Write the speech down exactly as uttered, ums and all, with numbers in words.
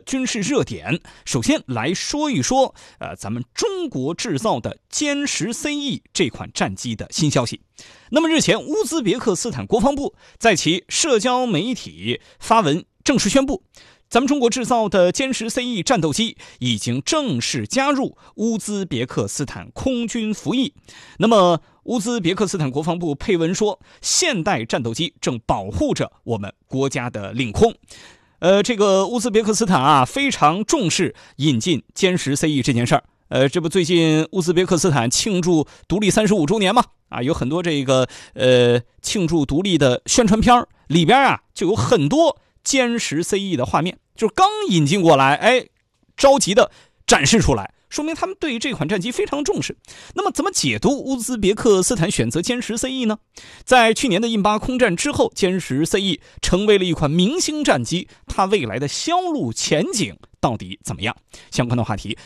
军事热点。首先来说一说，呃，咱们中国制造的歼十 C E 这款战机的新消息。那么日前，乌兹别克斯坦国防部在其社交媒体发文正式宣布，咱们中国制造的歼十 C E 战斗机已经正式加入乌兹别克斯坦空军服役。那么乌兹别克斯坦国防部配文说，现代战斗机正保护着我们国家的领空。呃，这个乌兹别克斯坦啊，非常重视引进歼十 C E 这件事儿。呃，这不最近乌兹别克斯坦庆祝独立三十五周年嘛？啊，有很多这个呃庆祝独立的宣传片里边啊，就有很多歼十 C E 的画面，就是刚引进过来，哎，着急的展示出来，说明他们对这款战机非常重视。那么怎么解读乌兹别克斯坦选择歼十 C E 呢？在去年的印巴空战之后，歼十 C E 成为了一款明星战机，它未来的销路前景到底怎么样？相关的话题